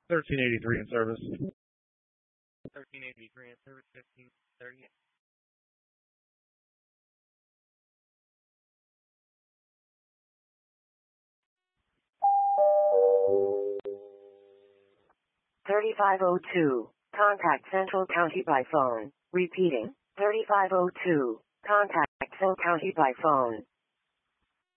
1383 in service. 1383 in service, 1538. $35.02. Contact Central County by phone. Repeating. $35.02. Contact Central County by phone.